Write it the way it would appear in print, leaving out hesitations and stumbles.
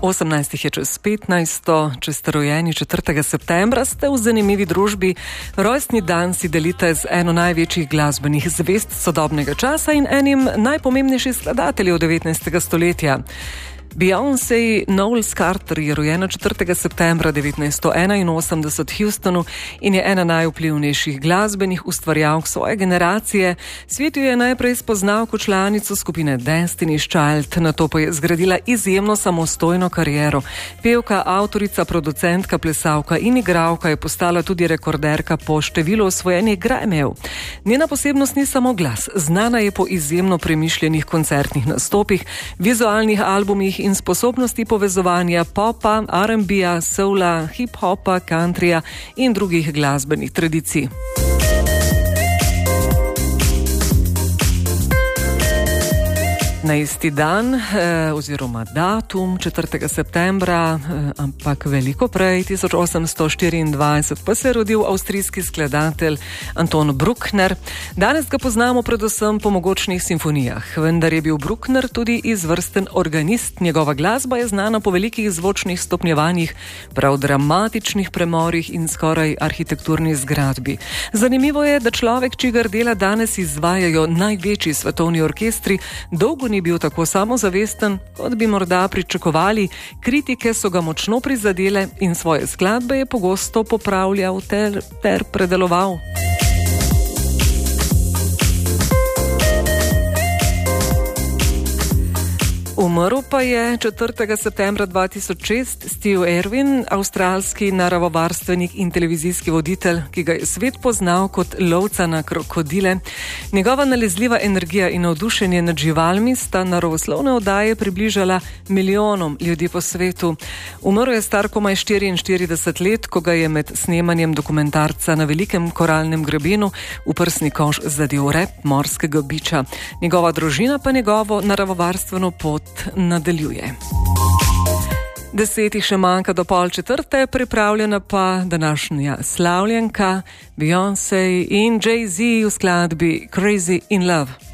18 je čez 15, če ste rojeni 4. septembra, ste v zanimivi družbi. Rojstni dan si delite z eno največjih glasbenih zvezd sodobnega časa in enim najpomembnejših skladateljev 19. stoletja. Beyoncé Knowles Carter je rojena 4. septembra 1981 v Houstonu in je ena najvplivnejših glasbenih ustvarjalk svoje generacije. Svet jo je najprej spoznal kot članico skupine Destiny's Child, nato pa je zgradila izjemno samostojno kariero. Pevka, avtorica, producentka, plesalka in igralka je postala tudi rekorderka po številu osvojenih Grammyjev. Njena posebnost ni samo glas, znana je po izjemno premišljenih koncertnih nastopih, vizualnih albumih in sposobnosti povezovanja popa, R&B-ja, soula, hip-hopa, countryja in drugih glasbenih tradicij. Na isti dan oziroma datum 4. septembra, ampak veliko prej, 1824, pa se je rodil avstrijski skladatelj Anton Bruckner. Danes ga poznamo predvsem po mogočnih simfonijah, vendar je bil Bruckner tudi izvrsten organist. Njegova glasba je znana po velikih zvočnih stopnjevanjih, prav dramatičnih premorih in skoraj arhitekturni zgradbi. Zanimivo je, da človek, čigar dela danes izvajajo največji svetovni orkestri, dolgo ni bil tako samozavesten, kot bi morda pričakovali. Kritike so ga močno prizadele in svoje skladbe je pogosto popravljal ter predeloval. Umrl pa je 4. septembra 2006 Steve Irwin, avstralski naravovarstvenik in televizijski voditelj, ki ga je svet poznal kot lovca na krokodile. Njegova nalezljiva energija in navdušenje nad živalmi sta naravoslovne oddaje približala milijonom ljudi po svetu. Umrl je star komaj 44 let, ko ga je med snemanjem dokumentarca na velikem koralnem grebenu v prsni koš zadel rep morskega biča. Njegova družina pa njegovo naravovarstveno pot nadaljuje. 10 še manjka do 3:30, pripravljena pa današnja slavljenka Beyoncé in Jay-Z v skladbi Crazy in Love.